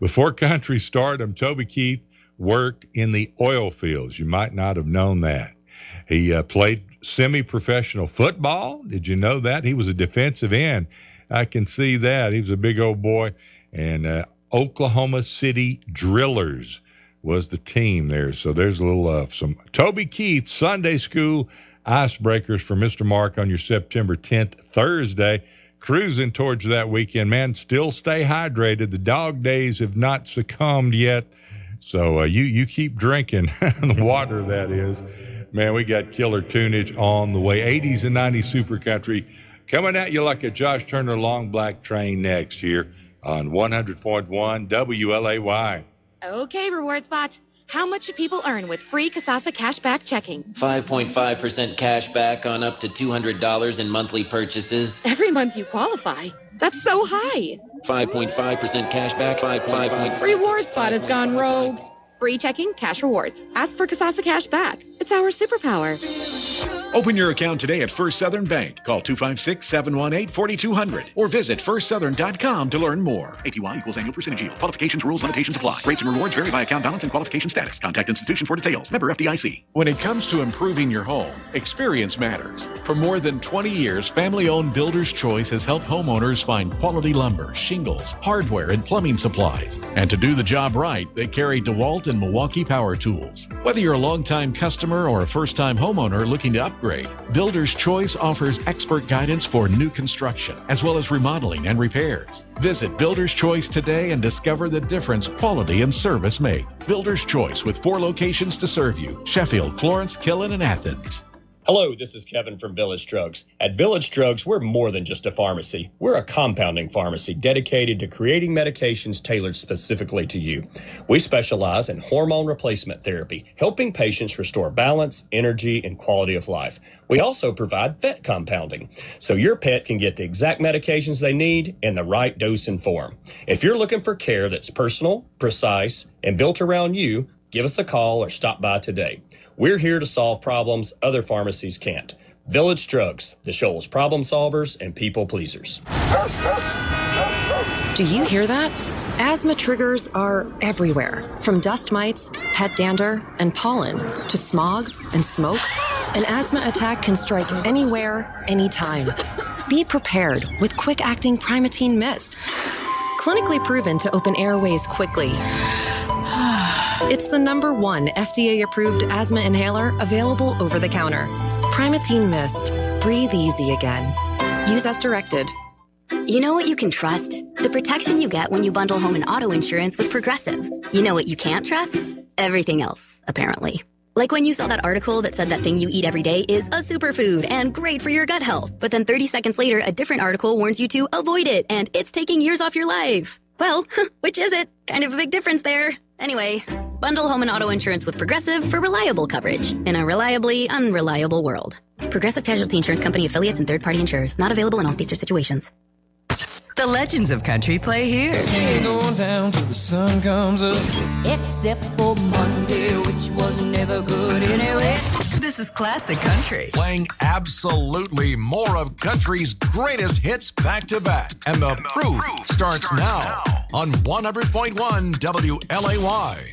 Before country stardom, Toby Keith worked in the oil fields. You might not have known that. He played semi-professional football. Did you know that? He was a defensive end. I can see that. He was a big old boy. And Oklahoma City Drillers was the team there. So there's a little some Toby Keith Sunday School icebreakers for Mr. Mark on your September 10th, Thursday. Cruising towards that weekend, man. Still stay hydrated. The dog days have not succumbed yet. So you keep drinking the water, that is. Man, we got killer tunage on the way. 80s and 90s super country coming at you like a Josh Turner long black train next here on 100.1 WLAY. Okay, Reward Spot. How much do people earn with free Kasasa Cashback checking? 5.5% cash back on up to $200 in monthly purchases. Every month you qualify. That's so high. 5.5% cash back. 5.5. Reward Spot has gone rogue. Free checking, cash rewards. Ask for Kasasa Cashback. It's our superpower. Open your account today at First Southern Bank. Call 256-718-4200 or visit firstsouthern.com to learn more. APY equals annual percentage yield. Qualifications, rules, limitations apply. Rates and rewards vary by account balance and qualification status. Contact institution for details. Member FDIC. When it comes to improving your home, experience matters. For more than 20 years, family-owned Builder's Choice has helped homeowners find quality lumber, shingles, hardware, and plumbing supplies. And to do the job right, they carry DeWalt and Milwaukee power tools. Whether you're a long-time customer or a first-time homeowner looking to upgrade, Builder's Choice offers expert guidance for new construction, as well as remodeling and repairs. Visit Builder's Choice today and discover the difference quality and service make. Builder's Choice with 4 locations to serve you: Sheffield, Florence, Killen, and Athens. Hello, this is Kevin from Village Drugs. At Village Drugs, we're more than just a pharmacy. We're a compounding pharmacy dedicated to creating medications tailored specifically to you. We specialize in hormone replacement therapy, helping patients restore balance, energy, and quality of life. We also provide vet compounding, so your pet can get the exact medications they need in the right dose and form. If you're looking for care that's personal, precise, and built around you, give us a call or stop by today. We're here to solve problems other pharmacies can't. Village Drugs, the Shoals problem solvers and people pleasers. Do you hear that? Asthma triggers are everywhere, from dust mites, pet dander, and pollen, to smog and smoke. An asthma attack can strike anywhere, anytime. Be prepared with quick-acting Primatene Mist. Clinically proven to open airways quickly. It's the #1 FDA-approved asthma inhaler available over the counter. Primatene Mist. Breathe easy again. Use as directed. You know what you can trust? The protection you get when you bundle home and auto insurance with Progressive. You know what you can't trust? Everything else, apparently. Like when you saw that article that said that thing you eat every day is a superfood and great for your gut health. But then 30 seconds later, a different article warns you to avoid it and it's taking years off your life. Well, which is it? Kind of a big difference there. Anyway, bundle home and auto insurance with Progressive for reliable coverage in a reliably unreliable world. Progressive Casualty Insurance Company affiliates and third-party insurers. Not available in all states or situations. The legends of country play here. Ain't going down till the sun comes up. Except for Monday, which was never good anyway. This is classic country. Playing absolutely more of country's greatest hits back to back. And the proof starts now on 100.1 WLAY.